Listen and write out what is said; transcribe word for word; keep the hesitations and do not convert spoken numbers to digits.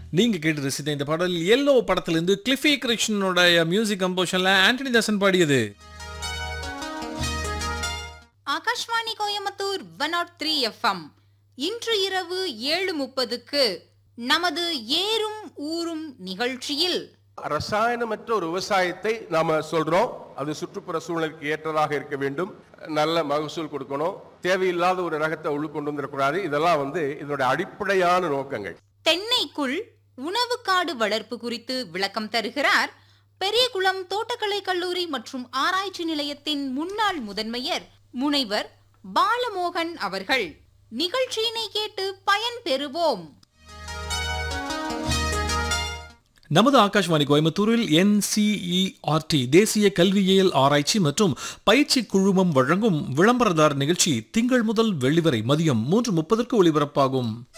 நீங்க கேட்டு ரசித்த இந்த பாடல் எல்லோ படத்திலிருந்து கிளிஃபி கிருஷ்ணனோட மியூசிக் கம்போஷன்ல ஆண்டனி தாசன் பாடியது. Akashvani Coimbatore one not three FM இன்று இரவு ஏழு முப்பதுக்கு நமது ஏறும் ஊரும் நிகழ்ச்சியில் ரசாயனமற்ற ஒரு விவசாயத்தை நாம சொல்றோம். அது சுற்றுப்புற சூழலுக்கு ஏற்றதாக இருக்க வேண்டும், நல்ல மகசூல் கொடுக்கணும், தேவையில்லாத ஒரு ரகத்தை உள்கொண்டு வந்துடக்கூடாது. இதெல்லாம் வந்து இதனுடைய அடிப்படையான நோக்கங்கள். தென்னைக்குள் உணவு காடு வளர்ப்பு குறித்து விளக்கம் தருகிறார் பெரியகுளம் தோட்டக்கலை கல்லூரி மற்றும் ஆராய்ச்சி நிலையத்தின் முன்னாள் முதன்மையர் முனைவர் பாலமோகன் அவர்கள். நிகழ்ச்சியினை கேட்டு பயன் பெறுவோம். நமது ஆகாஷ்வாணி கோயம்புத்தூரில் N C E R D தேசிய கல்வியியல் ஆராய்ச்சி மற்றும் பயிற்சி குழுமம் வழங்கும் விளம்பரதார் நிகழ்ச்சி திங்கள் முதல் வெள்ளி வரை மதியம் மூன்று முப்பதற்கு ஒலிபரப்பாகும்.